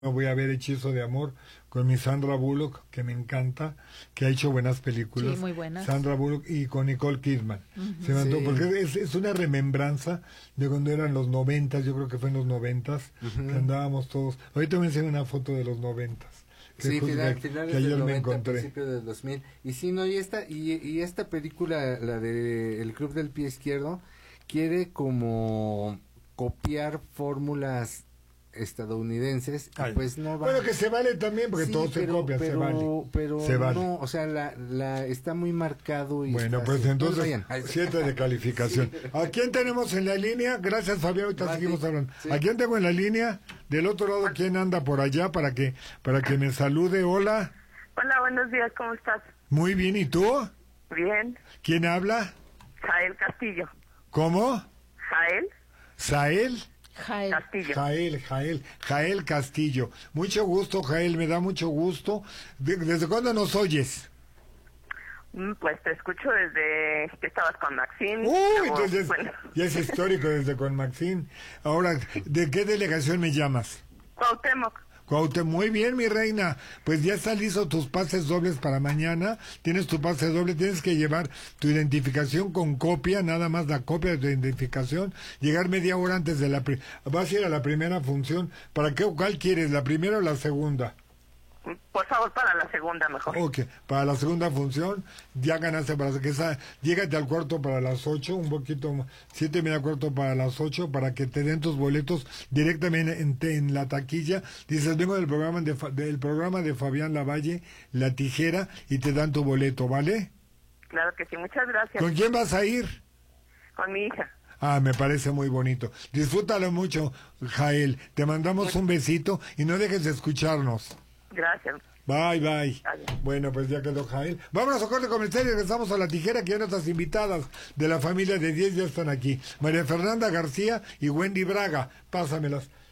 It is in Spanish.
Voy a ver Hechizo de Amor con mi Sandra Bullock, que me encanta, que ha hecho buenas películas. Sí, muy buenas. Sandra Bullock y con Nicole Kidman. Se me antojó, Sí. porque es una remembranza de cuando eran los 90, yo creo que fue en los 90, que andábamos todos. Ahorita me enseñé una foto de los 90. Sí, finales que del ayer me 90, encontré. principio del 2000. Y sí, no, y esta película, la de El Club del Pie Izquierdo, quiere como copiar fórmulas estadounidenses, y Ay. pues no va. Bueno, que se vale también, porque Sí, todo se copia, se vale. Pero Se vale. no, o sea, la está muy marcado y Bueno, está pues así. entonces, Vayan. 7 de calificación. Sí. ¿A quién tenemos en la línea? Gracias, Fabián, ahorita Mati, seguimos hablando. sí. ¿A quién tengo en la línea? Del otro lado, ¿quién anda por allá para que me salude? Hola. Hola, buenos días, ¿cómo estás? Muy bien, ¿y tú? Bien. ¿Quién habla? Jael Castillo. ¿Cómo? Jael ¿Sael? Jael. Castillo. Jael Castillo. Mucho gusto, Jael, me da mucho gusto. ¿Desde cuándo nos oyes? Pues te escucho desde que estabas con Maxine. Uy, Luego, entonces bueno, ya es histórico desde con Maxine. Ahora, ¿de qué delegación me llamas? Cuauhtémoc. Cuauhtémoc, muy bien, mi reina. Pues ya están listos tus pases dobles para mañana. Tienes tu pase doble, tienes que llevar tu identificación con copia, nada más la copia de tu identificación. Llegar media hora antes de vas a ir a la primera función. ¿Para qué? ¿Cuál quieres, la primera o la segunda? Por favor, para la segunda mejor. Ok, para la segunda función, ya ganaste para que llégate al cuarto para las 8, un poquito más, 7:15 para las 8, para que te den tus boletos directamente en la taquilla. Dices, vengo del programa de Fabián Lavalle, La Tijera, y te dan tu boleto, ¿vale? Claro que sí, muchas gracias. ¿Con quién vas a ir? Con mi hija. Ah, me parece muy bonito. Disfrútalo mucho, Jael. Te mandamos un besito y no dejes de escucharnos. Gracias. Bye, bye. Adiós. Bueno, pues ya quedó Jael. Vámonos a corte comercial y regresamos a La Tijera, que ya nuestras invitadas de la familia de 10 ya están aquí. María Fernanda García y Wendy Braga. Pásamelas.